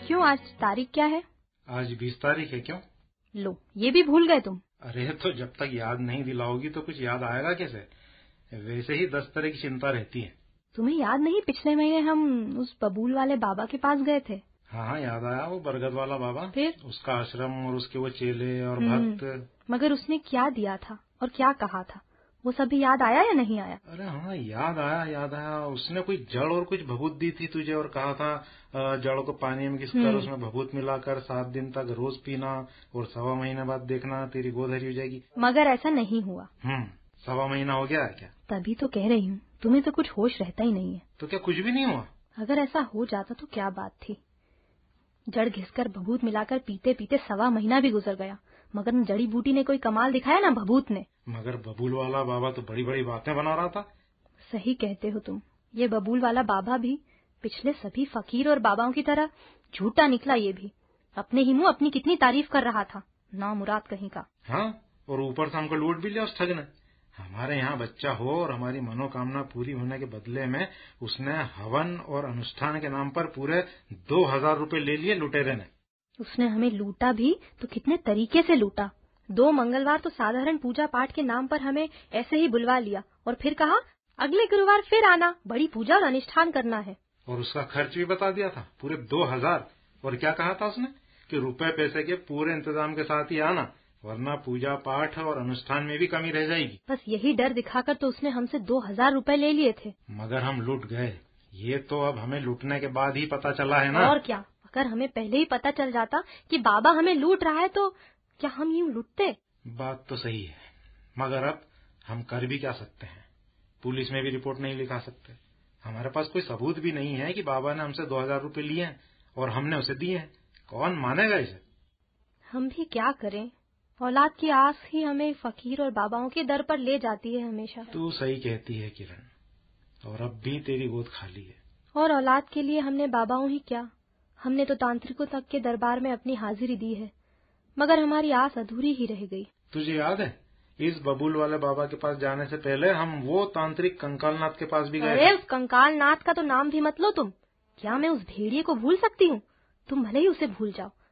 क्यों, आज तारीख क्या है? आज 20 तारीख है। क्यों? लो, ये भी भूल गए तुम। अरे तो जब तक याद नहीं दिलाओगी तो कुछ याद आएगा कैसे? वैसे ही 10 तरह की चिंता रहती है। तुम्हें याद नहीं, पिछले महीने हम उस बबूल वाले बाबा के पास गए थे। हाँ, याद आया, वो बरगद वाला बाबा। फिर उसका आश्रम और उसके वो चेले और भक्त। मगर उसने क्या दिया था और क्या कहा था, वो सभी याद आया या नहीं आया? अरे हाँ, याद आया। उसने कोई जड़ और कुछ भभूत दी थी तुझे और कहा था जड़ को पानी में घिसकर उसमें भभूत मिलाकर 7 दिन तक रोज पीना और 1.25 महीने बाद देखना तेरी गोद हरी हो जाएगी। मगर ऐसा नहीं हुआ। 1.25 महीना हो गया है क्या? तभी तो कह रही हूँ, तुम्हें तो कुछ होश रहता ही नहीं है। तो क्या कुछ भी नहीं हुआ? अगर ऐसा हो जाता तो क्या बात थी। जड़ घिसकर भभूत मिलाकर पीते पीते 1.25 महीना भी गुजर गया, मगर न जड़ी बूटी ने कोई कमाल दिखाया ना भभूत ने। मगर बबूल वाला बाबा तो बड़ी बड़ी बातें बना रहा था। सही कहते हो तुम, ये बबूल वाला बाबा भी पिछले सभी फकीर और बाबाओं की तरह झूठा निकला। ये भी अपने ही मुंह अपनी कितनी तारीफ कर रहा था, नामुराद कहीं का। हाँ, और ऊपर से हमको लूट भी लिया उस ठग ने। हमारे यहाँ बच्चा हो और हमारी मनोकामना पूरी होने के बदले में उसने हवन और अनुष्ठान के नाम पर पूरे 2000 रुपए ले लिए लुटेरे ने। उसने हमें लूटा भी तो कितने तरीके से लूटा। 2 मंगलवार तो साधारण पूजा पाठ के नाम पर हमें ऐसे ही बुलवा लिया और फिर कहा अगले गुरुवार फिर आना, बड़ी पूजा और अनुष्ठान करना है। और उसका खर्च भी बता दिया था, पूरे 2000। और क्या कहा था उसने कि रुपए पैसे के पूरे इंतजाम के साथ ही आना, वरना पूजा पाठ और अनुष्ठान में भी कमी रह जाएगी। बस यही डर दिखाकर तो उसने हमसे 2000 रुपए ले लिए थे। मगर हम लूट गए। ये तो अब हमें लूटने के बाद ही पता चला है ना। और क्या, अगर हमें पहले ही पता चल जाता कि बाबा हमें लूट रहा है तो क्या हम यूं लूटते? बात तो सही है, मगर अब हम कर भी क्या सकते हैं? पुलिस में भी रिपोर्ट नहीं लिखा सकते। हमारे पास कोई सबूत भी नहीं है कि बाबा ने हमसे 2000 रुपए लिए हैं और हमने उसे दिए हैं। कौन मानेगा इसे? हम भी क्या करें, औलाद की आस ही हमें फकीर और बाबाओं के दर पर ले जाती है हमेशा। तू सही कहती है किरण, और अब भी तेरी गोद खाली है। और औलाद के लिए हमने बाबाओं ही क्या, हमने तो तांत्रिकों तक के दरबार में अपनी हाजिरी दी है, मगर हमारी आस अधूरी ही रह गई। तुझे याद है, इस बबूल वाले बाबा के पास जाने से पहले हम वो तांत्रिक कंकालनाथ के पास भी गए। अरे उस कंकालनाथ का तो नाम भी मत लो तुम। क्या मैं उस भेड़िए को भूल सकती हूँ? तुम भले ही उसे भूल जाओ,